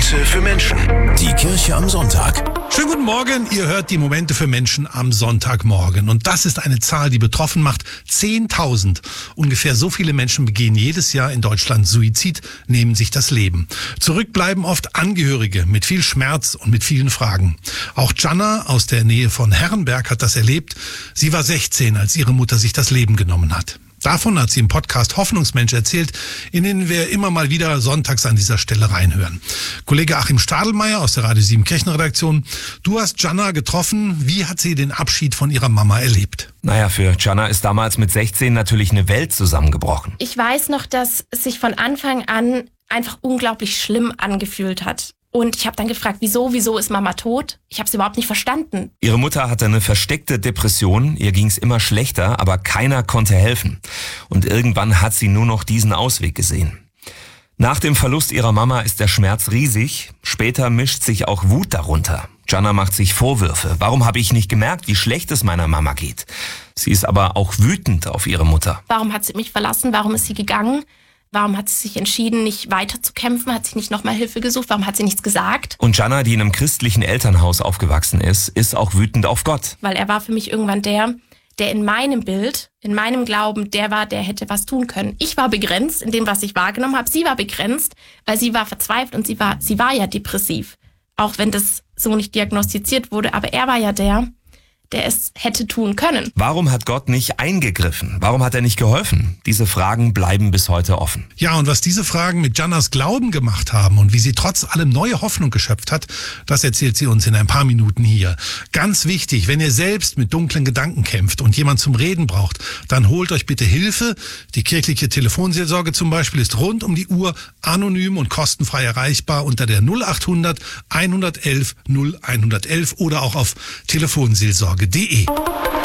Momente für Menschen. Die Kirche am Sonntag. Schönen guten Morgen, ihr hört die Momente für Menschen am Sonntagmorgen. Und das ist eine Zahl, die betroffen macht. 10.000. Ungefähr so viele Menschen begehen jedes Jahr in Deutschland Suizid, nehmen sich das Leben. Zurück bleiben oft Angehörige mit viel Schmerz und mit vielen Fragen. Auch Jana aus der Nähe von Herrenberg hat das erlebt. Sie war 16, als ihre Mutter sich das Leben genommen hat. Davon hat sie im Podcast Hoffnungsmensch erzählt, in den wir immer mal wieder sonntags an dieser Stelle reinhören. Kollege Achim Stadelmeier aus der Radio 7 Kirchenredaktion, du hast Jana getroffen. Wie hat sie den Abschied von ihrer Mama erlebt? Naja, für Jana ist damals mit 16 natürlich eine Welt zusammengebrochen. Ich weiß noch, dass es sich von Anfang an einfach unglaublich schlimm angefühlt hat. Und ich habe dann gefragt, wieso ist Mama tot? Ich habe es überhaupt nicht verstanden. Ihre Mutter hatte eine versteckte Depression, ihr ging's immer schlechter, aber keiner konnte helfen. Und irgendwann hat sie nur noch diesen Ausweg gesehen. Nach dem Verlust ihrer Mama ist der Schmerz riesig, später mischt sich auch Wut darunter. Jana macht sich Vorwürfe. Warum habe ich nicht gemerkt, wie schlecht es meiner Mama geht? Sie ist aber auch wütend auf ihre Mutter. Warum hat sie mich verlassen? Warum ist sie gegangen? Warum hat sie sich entschieden, nicht weiter zu kämpfen? Hat sie nicht nochmal Hilfe gesucht? Warum hat sie nichts gesagt? Und Jana, die in einem christlichen Elternhaus aufgewachsen ist auch wütend auf Gott. Weil er war für mich irgendwann der in meinem Bild, in meinem Glauben, der hätte was tun können. Ich war begrenzt in dem, was ich wahrgenommen habe. Sie war begrenzt, weil sie war verzweifelt und sie war ja depressiv. Auch wenn das so nicht diagnostiziert wurde. Aber er war ja der es hätte tun können. Warum hat Gott nicht eingegriffen? Warum hat er nicht geholfen? Diese Fragen bleiben bis heute offen. Ja, und was diese Fragen mit Janas Glauben gemacht haben und wie sie trotz allem neue Hoffnung geschöpft hat, das erzählt sie uns in ein paar Minuten hier. Ganz wichtig, wenn ihr selbst mit dunklen Gedanken kämpft und jemand zum Reden braucht, dann holt euch bitte Hilfe. Die kirchliche Telefonseelsorge zum Beispiel ist rund um die Uhr anonym und kostenfrei erreichbar unter der 0800 111 0111 oder auch auf telefonseelsorge.de.